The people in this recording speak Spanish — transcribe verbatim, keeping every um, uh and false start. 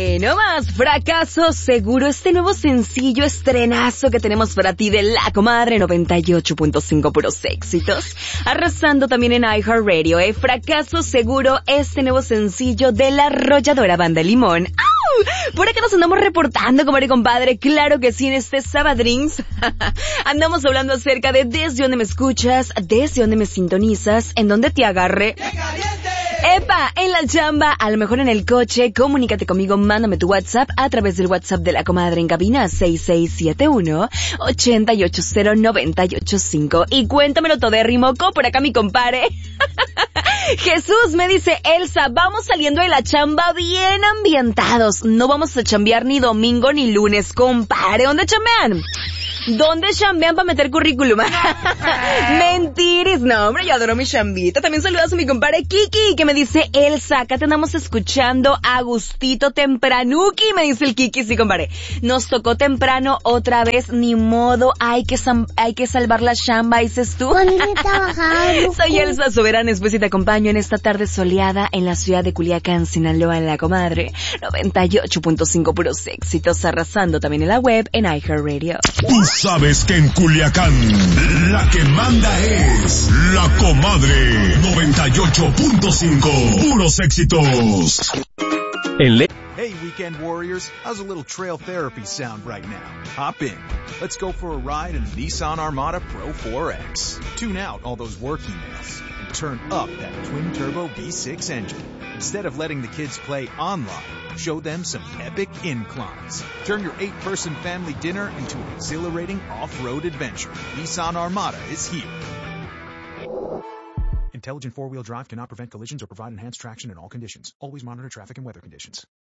Ve nomás, fracaso seguro, este nuevo sencillo estrenazo que tenemos para ti de La Comadre noventa y ocho punto cinco, puros éxitos. Arrasando también en iHeartRadio, eh, fracaso seguro, este nuevo sencillo de la arrolladora Banda Limón. ¡Au! Por acá nos andamos reportando, comadre, compadre, claro que sí, en este Sabadrins. Andamos hablando acerca de desde donde me escuchas, desde donde me sintonizas, en donde te agarre. ¡Qué caliente! ¡Epa! En la chamba, a lo mejor en el coche, comunícate conmigo, mándame tu WhatsApp a través del WhatsApp de la comadre en cabina seis seis siete uno, ocho ocho cero, nueve ocho cinco y cuéntamelo todo de Rimoco, por acá mi compadre. Jesús me dice, Elsa, vamos saliendo de la chamba bien ambientados, no vamos a chambear ni domingo ni lunes, compadre, ¿dónde chambean? ¿Dónde chambean para meter currículum? Mentiris, no, hombre, yo adoro mi chambita. También saludas a mi compadre Kiki, que me dice, Elsa, acá te andamos escuchando Agustito tempranuki, me dice el Kiki, sí, compadre. Nos tocó temprano otra vez, ni modo, hay que sam- hay que salvar la chamba, dices tú. Soy Elsa Soberana, después y te acompaño en esta tarde soleada en la ciudad de Culiacán, Sinaloa, en La Comadre noventa y ocho punto cinco, puros éxitos, arrasando también en la web en iHeartRadio. Sabes que en Culiacán la que manda es La Comadre noventa y ocho punto cinco. Puros éxitos. En Le- Hey, weekend warriors, how's a little trail therapy sound right now? Hop in. Let's go for a ride in the Nissan Armada Pro four X. Tune out all those work emails and turn up that twin-turbo V six engine. Instead of letting the kids play online, show them some epic inclines. Turn your eight-person family dinner into an exhilarating off-road adventure. Nissan Armada is here. Intelligent four-wheel drive cannot prevent collisions or provide enhanced traction in all conditions. Always monitor traffic and weather conditions.